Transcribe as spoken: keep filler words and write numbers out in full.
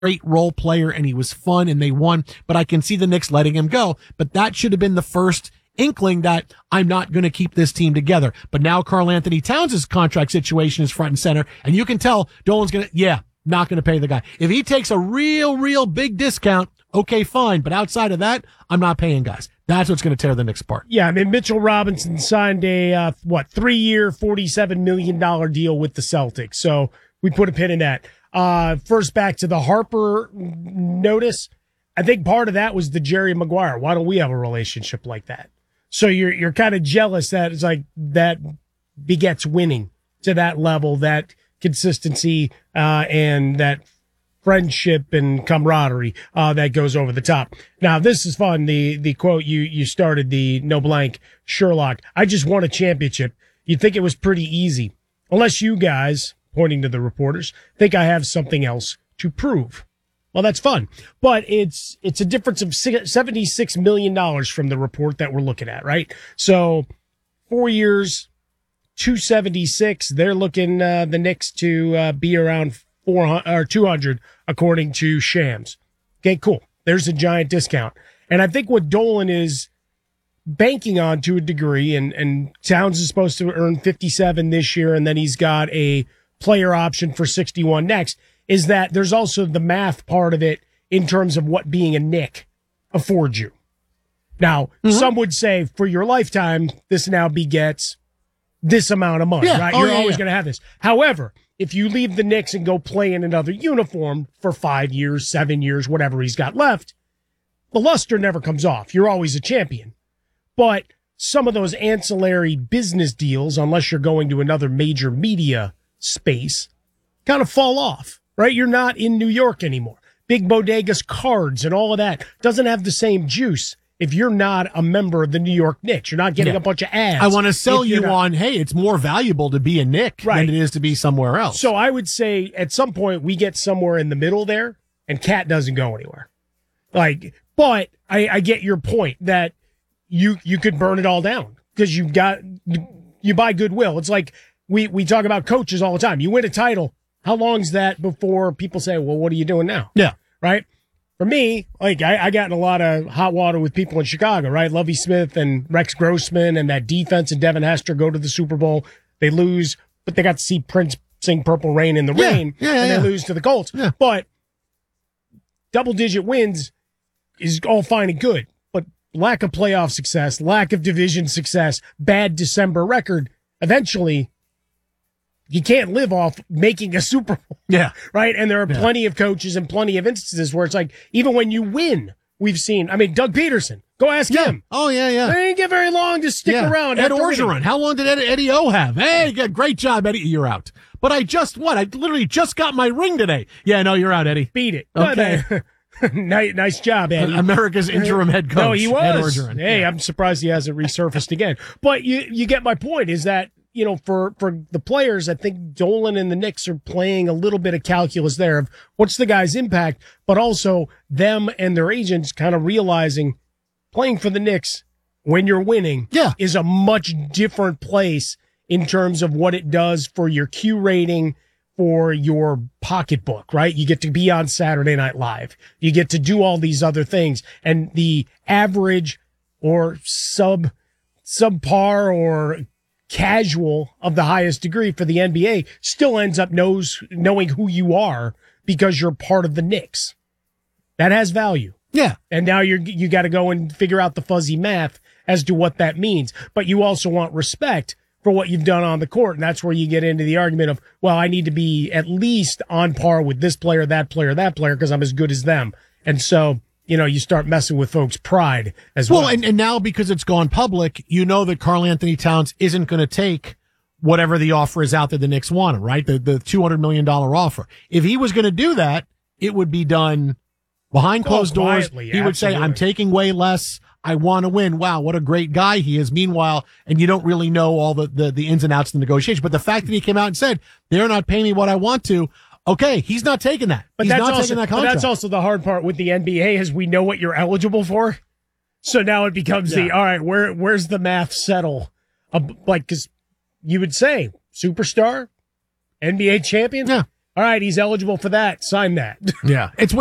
great role player and he was fun and they won, but I can see the Knicks letting him go. But that should have been the first inkling that I'm not going to keep this team together. But now Karl Anthony Towns' contract situation is front and center, and you can tell Dolan's going to, yeah, not going to pay the guy. If he takes a real, real big discount, okay, fine. But outside of that, I'm not paying guys. That's what's going to tear the Knicks apart. Yeah, I mean, Mitchell Robinson signed a, uh, what, three-year, forty-seven million dollars deal with the Celtics. So we put a pin in that. Uh, first, back to the Harper notice. I think part of that was the Jerry Maguire. Why don't we have a relationship like that? So you're you're kind of jealous that it's like that begets winning to that level, that consistency, uh, and that friendship and camaraderie, uh, that goes over the top. Now, this is fun. The, the quote you, you started, the no blank Sherlock. I just won a championship. You'd think it was pretty easy. Unless you guys, pointing to the reporters, think I have something else to prove. Well, that's fun, but it's, it's a difference of seventy-six million dollars from the report that we're looking at, right? So four years, two seventy-six, they're looking, uh, the Knicks to, uh, be around four hundred or two hundred according to Shams. Okay, cool. There's a giant discount. And I think what Dolan is banking on to a degree, and, and Towns is supposed to earn fifty-seven this year, and then he's got a player option for sixty-one next, is that there's also the math part of it in terms of what being a Knick affords you. Now, mm-hmm. some would say for your lifetime, this now begets this amount of money, yeah. right? Oh, You're yeah, always yeah. going to have this. However, if you leave the Knicks and go play in another uniform for five years, seven years, whatever he's got left, the luster never comes off. You're always a champion. But some of those ancillary business deals, unless you're going to another major media space, kind of fall off, right? You're not in New York anymore. Big bodegas, cards, and all of that doesn't have the same juice if you're not a member of the New York Knicks. You're not getting yeah. a bunch of ads. I want to sell you not. on, hey, it's more valuable to be a Knick right. than it is to be somewhere else. So I would say at some point we get somewhere in the middle there, and Cat doesn't go anywhere. Like, but I, I get your point that you you could burn it all down because you got you, you buy goodwill. It's like we we talk about coaches all the time. You win a title. How long's that before people say, well, what are you doing now? Yeah. Right? For me, like I, I got in a lot of hot water with people in Chicago, right? Lovie Smith and Rex Grossman and that defense and Devin Hester go to the Super Bowl. They lose, but they got to see Prince sing Purple Rain in the yeah, Rain, yeah, and yeah. they lose to the Colts. Yeah. But double-digit wins is all fine and good, but lack of playoff success, lack of division success, bad December record, eventually you can't live off making a Super Bowl. Yeah. Right? And there are yeah. plenty of coaches and plenty of instances where it's like, even when you win, we've seen, I mean, Doug Peterson, go ask yeah. him. Oh, yeah, yeah. They didn't get very long to stick yeah. around. Ed after Orgeron. winning. How long did Ed, Eddie O have? Hey, good- great job, Eddie. You're out. But I just, what? I literally just got my ring today. Yeah, no, you're out, Eddie. Beat it. Okay. nice, nice job, Eddie. America's interim head coach. No, he was. Ed Orgeron. Hey, yeah. I'm surprised he hasn't resurfaced again. But you, you get my point is that, you know, for, for the players, I think Dolan and the Knicks are playing a little bit of calculus there of what's the guy's impact, but also them and their agents kind of realizing playing for the Knicks when you're winning yeah. is a much different place in terms of what it does for your Q rating, for your pocketbook, right? You get to be on Saturday Night Live. You get to do all these other things. And the average or sub, subpar or casual of the highest degree for the N B A still ends up knows knowing who you are because you're part of the Knicks. That has value. Yeah. And now you're, you got to go and figure out the fuzzy math as to what that means. But you also want respect for what you've done on the court. And that's where you get into the argument of, well, I need to be at least on par with this player, that player, that player, because I'm as good as them. And so, you know, you start messing with folks' pride as well. Well, and, and now because it's gone public, you know that Karl Anthony Towns isn't going to take whatever the offer is out there the Knicks want, right? The, the two hundred million dollars offer. If he was going to do that, it would be done behind closed oh, doors. quietly, He would say, absolutely. I'm taking way less. I want to win. Wow, what a great guy he is. Meanwhile, and you don't really know all the, the, the ins and outs of the negotiation. But the fact that he came out and said, they're not paying me what I want to, okay, he's not taking that. But he's that's not also, taking that but contract. that's also the hard part with the N B A is we know what you're eligible for. So now it becomes Yeah. the, all right, where, where's the math settle? Uh, like, cause you would say superstar, N B A champion. Yeah. All right, he's eligible for that. Sign that. Yeah. It's